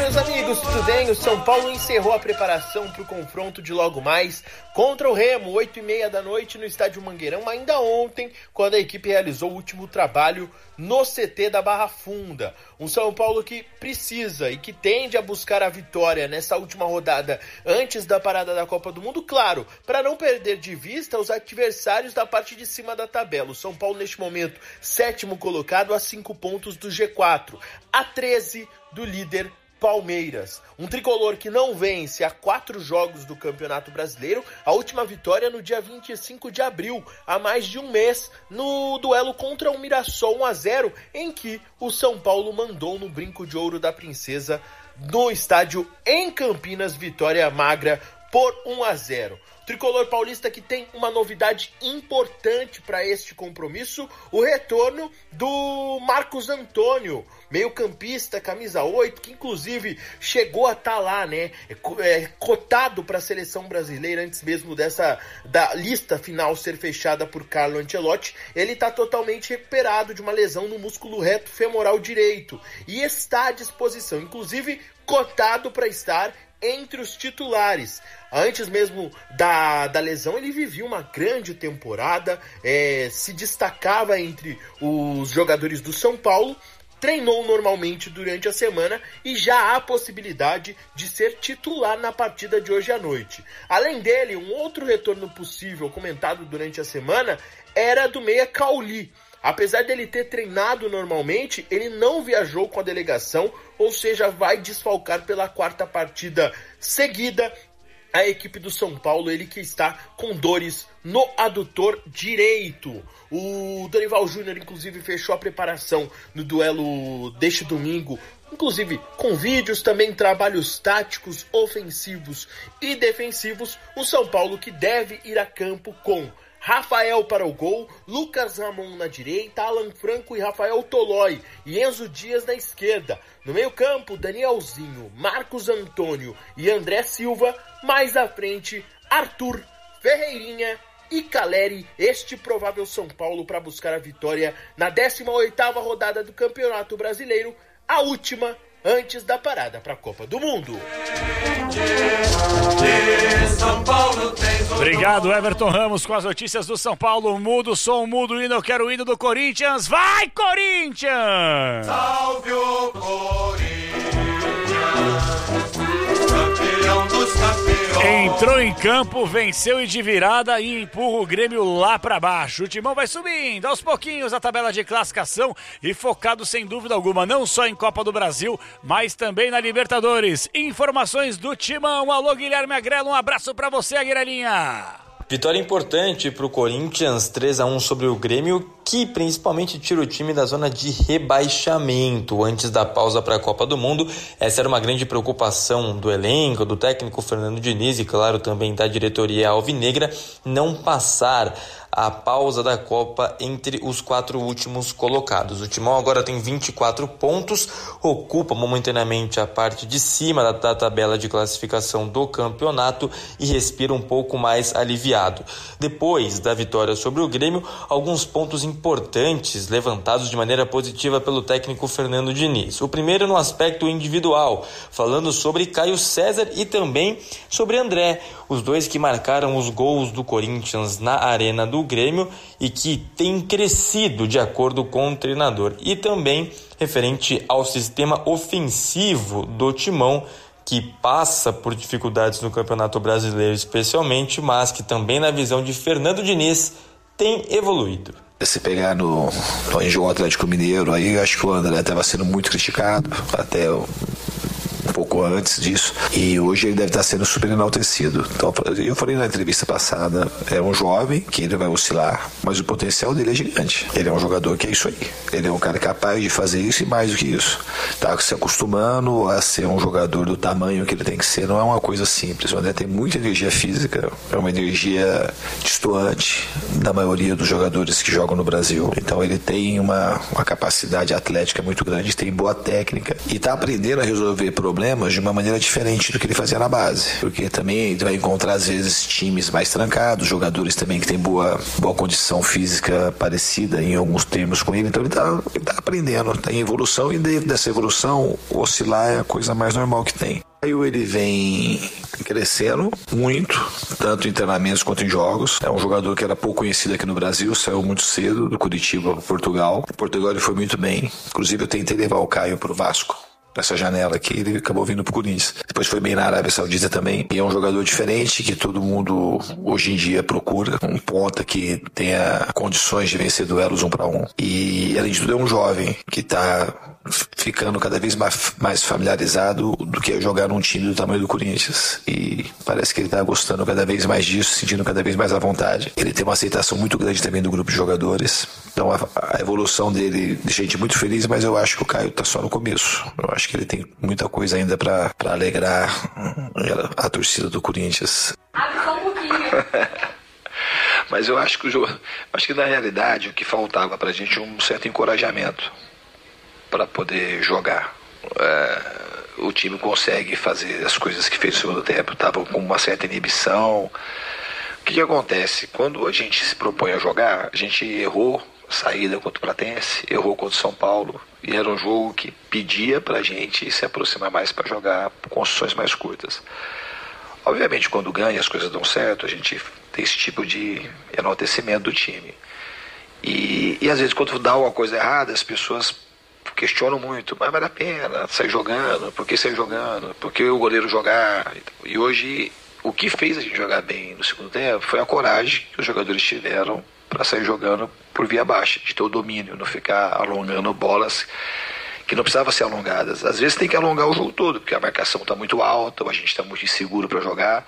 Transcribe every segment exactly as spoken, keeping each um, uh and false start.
meus amigos, tudo bem? O São Paulo encerrou a preparação para o confronto de logo mais contra o Remo, oito e meia da noite no estádio Mangueirão, ainda ontem, quando a equipe realizou o último trabalho no C T da Barra Funda. Um São Paulo que precisa e que tende a buscar a vitória nessa última rodada antes da parada da Copa do Mundo, claro, para não perder de vista os adversários da parte de cima da tabela. O São Paulo, neste momento, sétimo colocado a cinco pontos do G quatro, a treze do líder Palmeiras. Um tricolor que não vence há quatro jogos do Campeonato Brasileiro, a última vitória no dia vinte e cinco de abril, há mais de um mês, no duelo contra o Mirassol um a zero, em que o São Paulo mandou no brinco de ouro da princesa no estádio em Campinas, vitória magra por um a zero. Tricolor paulista que tem uma novidade importante para este compromisso, o retorno do Marcos Antônio, meio-campista, camisa oito, que inclusive chegou a estar tá lá, né, é, cotado para a seleção brasileira antes mesmo dessa da lista final ser fechada por Carlo Ancelotti. Ele está totalmente recuperado de uma lesão no músculo reto femoral direito e está à disposição, inclusive cotado para estar entre os titulares. Antes mesmo da, da lesão, ele vivia uma grande temporada, é, se destacava entre os jogadores do São Paulo, treinou normalmente durante a semana e já há possibilidade de ser titular na partida de hoje à noite. Além dele, um outro retorno possível comentado durante a semana era do meia Cauli. Apesar dele ter treinado normalmente, ele não viajou com a delegação, ou seja, vai desfalcar pela quarta partida seguida a equipe do São Paulo, ele que está com dores no adutor direito. O Dorival Júnior, inclusive, fechou a preparação no duelo deste domingo, inclusive com vídeos, também trabalhos táticos, ofensivos e defensivos. O São Paulo que deve ir a campo com Rafael para o gol, Lucas Ramon na direita, Alan Franco e Rafael Tolói, e Enzo Dias na esquerda. No meio campo, Danielzinho, Marcos Antônio e André Silva. Mais à frente, Arthur, Ferreirinha e Caleri, este provável São Paulo para buscar a vitória na décima oitava rodada do Campeonato Brasileiro, a última antes da parada para a Copa do Mundo. Obrigado, Everton Ramos, com as notícias do São Paulo. Mudo o som, mudo o hino, eu quero o hino do Corinthians. Vai, Corinthians! Salve o Corinthians, campeão dos campeões. Entrou em campo, venceu e de virada e empurra o Grêmio lá pra baixo. O Timão vai subindo aos pouquinhos a tabela de classificação e focado sem dúvida alguma, não só em Copa do Brasil, mas também na Libertadores. Informações do Timão. Alô, Guilherme Agrelo, um abraço pra você, Aguilarinha. Vitória importante para o Corinthians, três a um sobre o Grêmio, que principalmente tira o time da zona de rebaixamento antes da pausa para a Copa do Mundo. Essa era uma grande preocupação do elenco, do técnico Fernando Diniz e, claro, também da diretoria alvinegra, não passar a pausa da Copa entre os quatro últimos colocados. O Timão agora tem vinte e quatro pontos, ocupa momentaneamente a parte de cima da, da tabela de classificação do campeonato e respira um pouco mais aliviado. Depois da vitória sobre o Grêmio, alguns pontos importantes levantados de maneira positiva pelo técnico Fernando Diniz. O primeiro no aspecto individual, falando sobre Caio César e também sobre André, os dois que marcaram os gols do Corinthians na arena do Grêmio e que tem crescido de acordo com o treinador, e também referente ao sistema ofensivo do Timão, que passa por dificuldades no Campeonato Brasileiro especialmente, mas que também na visão de Fernando Diniz tem evoluído. Se pegar no, no em jogo Atlético Mineiro, aí eu acho que o André estava sendo muito criticado até o um pouco antes disso, e hoje ele deve estar sendo super enaltecido. Então, eu falei na entrevista passada, é um jovem que ele vai oscilar, mas o potencial dele é gigante. Ele é um jogador que é isso aí, ele é um cara capaz de fazer isso e mais do que isso, tá se acostumando a ser um jogador do tamanho que ele tem que ser. Não é uma coisa simples. O André tem muita energia física, é uma energia destoante da maioria dos jogadores que jogam no Brasil. Então ele tem uma, uma capacidade atlética muito grande, tem boa técnica e está aprendendo a resolver problemas problemas de uma maneira diferente do que ele fazia na base, porque também ele vai encontrar às vezes times mais trancados, jogadores também que têm boa, boa condição física parecida em alguns termos com ele, então ele está ele tá aprendendo, está em evolução, e dentro dessa evolução oscilar é a coisa mais normal que tem. Aí ele vem crescendo muito, tanto em treinamentos quanto em jogos. É um jogador que era pouco conhecido aqui no Brasil, saiu muito cedo do Curitiba para Portugal. Em Portugal ele foi muito bem, inclusive eu tentei levar o Caio para o Vasco. Nessa janela aqui, ele acabou vindo pro Corinthians. Depois foi bem na Arábia Saudita também. E é um jogador diferente que todo mundo hoje em dia procura. Um ponta que tenha condições de vencer duelos um para um. E além de tudo é um jovem que tá ficando cada vez mais, mais familiarizado do que jogar num time do tamanho do Corinthians. E parece que ele tá gostando cada vez mais disso, sentindo cada vez mais à vontade. Ele tem uma aceitação muito grande também do grupo de jogadores. Então a, a evolução dele deixa a gente muito feliz, mas eu acho que o Caio tá só no começo. Eu acho que ele tem muita coisa ainda para alegrar a, a torcida do Corinthians. Abre só um pouquinho. Mas eu acho que o jogo, acho que na realidade o que faltava pra gente é um certo encorajamento para poder jogar. É, o time consegue fazer as coisas que fez no segundo tempo, estava com uma certa inibição. O que, que acontece? Quando a gente se propõe a jogar, a gente errou a saída contra o Platense, errou contra o São Paulo, e era um jogo que pedia pra gente se aproximar mais para jogar por construções mais curtas. Obviamente, quando ganha, as coisas dão certo, a gente tem esse tipo de enaltecimento do time. E, e às vezes, quando dá alguma coisa errada, as pessoas questionam muito, mas vale a pena sair jogando, por que sair jogando, por que o goleiro jogar? E hoje, o que fez a gente jogar bem no segundo tempo foi a coragem que os jogadores tiveram para sair jogando por via baixa, de ter o domínio, não ficar alongando bolas que não precisavam ser alongadas. Às vezes tem que alongar o jogo todo, porque a marcação está muito alta, ou a gente está muito inseguro para jogar,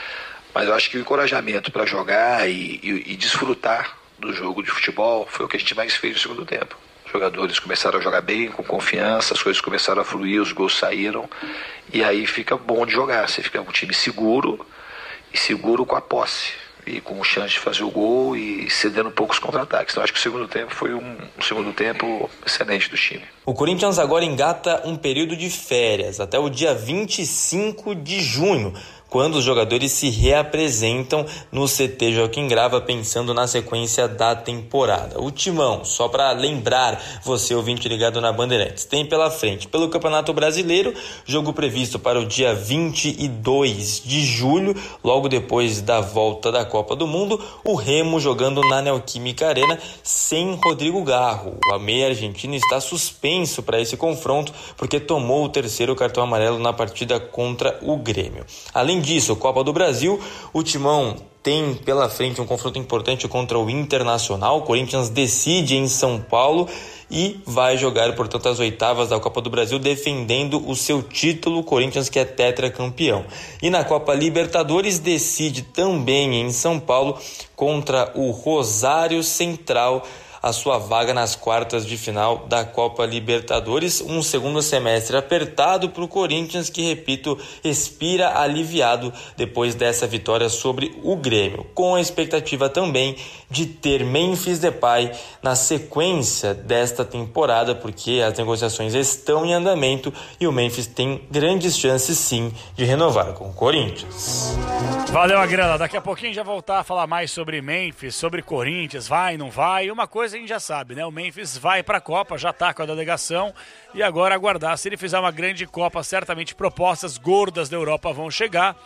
mas eu acho que o encorajamento para jogar e, e, e desfrutar do jogo de futebol foi o que a gente mais fez no segundo tempo. Os jogadores começaram a jogar bem, com confiança, as coisas começaram a fluir, os gols saíram, e aí fica bom de jogar, você fica com um time seguro, e seguro com a posse, e com chance de fazer o gol e cedendo poucos contra-ataques. Então acho que o segundo tempo foi um, um segundo tempo excelente do time. O Corinthians agora engata um período de férias até o dia vinte e cinco de junho, quando os jogadores se reapresentam no C T Joaquim Grava, pensando na sequência da temporada. O Timão, só para lembrar você, ouvinte ligado na Bandeirantes, tem pela frente, pelo Campeonato Brasileiro, jogo previsto para o dia vinte e dois de julho, logo depois da volta da Copa do Mundo, o Remo jogando na Neoquímica Arena sem Rodrigo Garro. O meia argentino está suspenso para esse confronto porque tomou o terceiro cartão amarelo na partida contra o Grêmio. Além disso, Copa do Brasil, o Timão tem pela frente um confronto importante contra o Internacional. O Corinthians decide em São Paulo e vai jogar, portanto, as oitavas da Copa do Brasil, defendendo o seu título, o Corinthians que é tetracampeão. E na Copa Libertadores decide também em São Paulo contra o Rosário Central a sua vaga nas quartas de final da Copa Libertadores. Um segundo semestre apertado para o Corinthians, que, repito, respira aliviado depois dessa vitória sobre o Grêmio, com a expectativa também de ter Memphis Depay na sequência desta temporada, porque as negociações estão em andamento e o Memphis tem grandes chances sim de renovar com o Corinthians. Valeu a grana, daqui a pouquinho já voltar a falar mais sobre Memphis, sobre Corinthians, vai, não vai. Uma coisa a gente já sabe, né? O Memphis vai para a Copa, já tá com a delegação, e agora aguardar. Se ele fizer uma grande Copa, certamente propostas gordas da Europa vão chegar.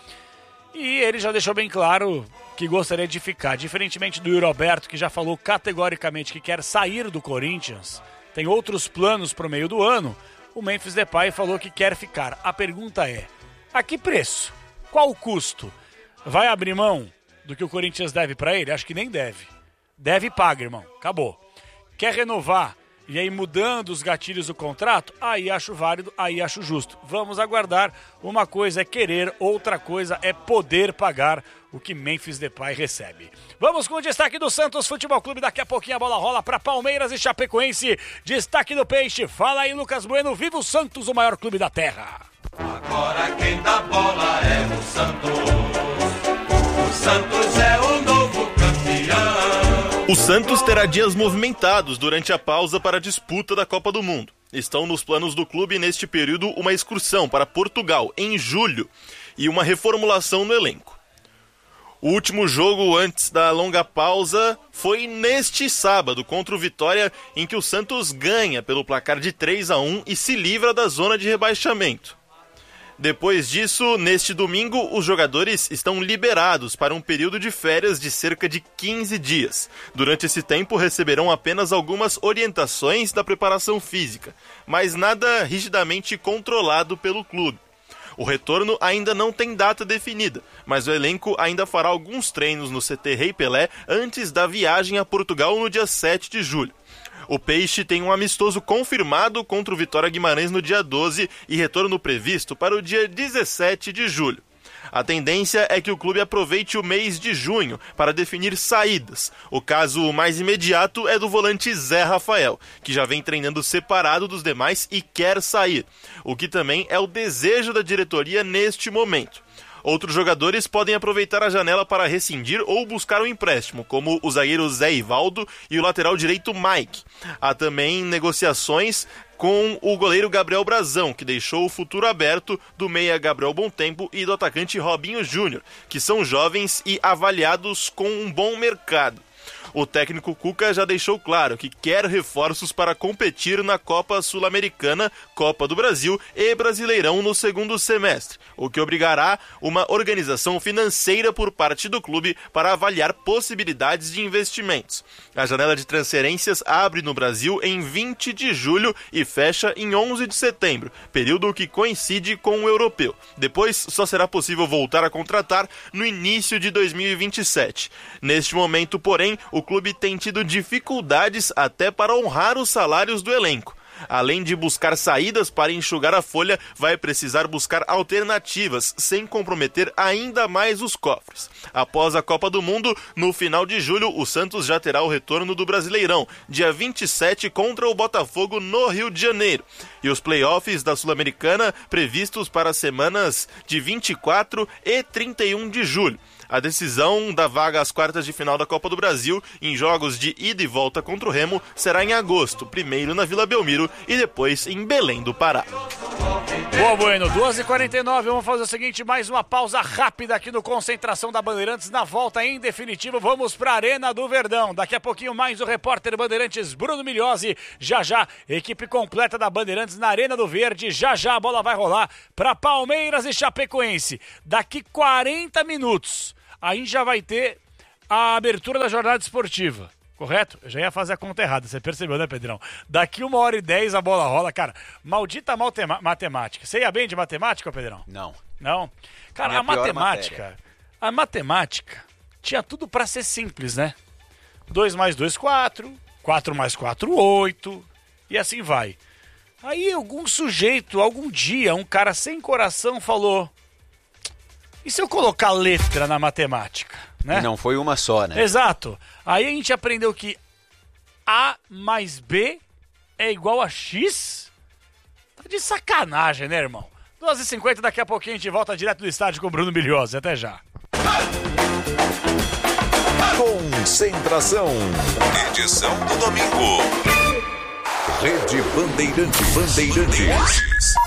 E ele já deixou bem claro que gostaria de ficar. Diferentemente do Yuri Alberto, que já falou categoricamente que quer sair do Corinthians, tem outros planos para o meio do ano, o Memphis Depay falou que quer ficar. A pergunta é, a que preço? Qual o custo? Vai abrir mão do que o Corinthians deve para ele? Acho que nem deve. Deve e paga, irmão. Acabou. Quer renovar e aí mudando os gatilhos do contrato? Aí acho válido, aí acho justo. Vamos aguardar. Uma coisa é querer, outra coisa é poder pagar o que Memphis Depay recebe. Vamos com o destaque do Santos Futebol Clube. Daqui a pouquinho a bola rola para Palmeiras e Chapecoense. Destaque do Peixe. Fala aí, Lucas Bueno. Viva o Santos, o maior clube da terra. Agora quem dá bola é o Santos. O Santos é o novo campeão. O Santos terá dias movimentados durante a pausa para a disputa da Copa do Mundo. Estão nos planos do clube neste período uma excursão para Portugal em julho e uma reformulação no elenco. O último jogo antes da longa pausa foi neste sábado contra o Vitória, em que o Santos ganha pelo placar de três a um e se livra da zona de rebaixamento. Depois disso, neste domingo, os jogadores estão liberados para um período de férias de cerca de quinze dias. Durante esse tempo, receberão apenas algumas orientações da preparação física, mas nada rigidamente controlado pelo clube. O retorno ainda não tem data definida, mas o elenco ainda fará alguns treinos no C T Rei Pelé antes da viagem a Portugal no dia sete de julho. O Peixe tem um amistoso confirmado contra o Vitória Guimarães no dia doze e retorno previsto para o dia dezessete de julho. A tendência é que o clube aproveite o mês de junho para definir saídas. O caso mais imediato é do volante Zé Rafael, que já vem treinando separado dos demais e quer sair, o que também é o desejo da diretoria neste momento. Outros jogadores podem aproveitar a janela para rescindir ou buscar um empréstimo, como o zagueiro Zé Ivaldo e o lateral direito Mike. Há também negociações com o goleiro Gabriel Brazão, que deixou o futuro aberto, do meia Gabriel Bontempo e do atacante Robinho Júnior, que são jovens e avaliados com um bom mercado. O técnico Cuca já deixou claro que quer reforços para competir na Copa Sul-Americana, Copa do Brasil e Brasileirão no segundo semestre, o que obrigará uma organização financeira por parte do clube para avaliar possibilidades de investimentos. A janela de transferências abre no Brasil em vinte de julho e fecha em onze de setembro, período que coincide com o europeu. Depois só será possível voltar a contratar no início de dois mil e vinte e sete. Neste momento, porém, o clube tem tido dificuldades até para honrar os salários do elenco. Além de buscar saídas para enxugar a folha, vai precisar buscar alternativas, sem comprometer ainda mais os cofres. Após a Copa do Mundo, no final de julho, o Santos já terá o retorno do Brasileirão, dia vinte e sete contra o Botafogo no Rio de Janeiro. E os playoffs da Sul-Americana previstos para as semanas de vinte e quatro e trinta e um de julho. A decisão da vaga às quartas de final da Copa do Brasil, em jogos de ida e volta contra o Remo, será em agosto, primeiro na Vila Belmiro e depois em Belém do Pará. Boa, Bueno, duas e quarenta e nove, vamos fazer o seguinte, mais uma pausa rápida aqui no Concentração da Bandeirantes. Na volta, em definitivo, vamos para a Arena do Verdão. Daqui a pouquinho mais o repórter Bandeirantes Bruno Migliosi. Já já, equipe completa da Bandeirantes na Arena do Verde. Já já a bola vai rolar para Palmeiras e Chapecoense. Daqui quarenta minutos. Aí já vai ter a abertura da jornada esportiva, correto? Eu já ia fazer a conta errada, você percebeu, né, Pedrão? Daqui uma hora e dez a bola rola. Cara, maldita matema- matemática. Você ia bem de matemática, Pedrão? Não. Não? Cara, Minha a matemática, matéria. a matemática tinha tudo pra ser simples, né? dois mais dois, quatro. quatro mais quatro, oito. E assim vai. Aí algum sujeito, algum dia, um cara sem coração falou... E se eu colocar letra na matemática, né? E não foi uma só, né? Exato. Aí a gente aprendeu que A mais B é igual a X? Tá de sacanagem, né, irmão? duas e cinquenta, daqui a pouquinho a gente volta direto do estádio com o Bruno Migliosi. Até já. Concentração. Edição do domingo. Rede Bandeirantes. Bandeirantes.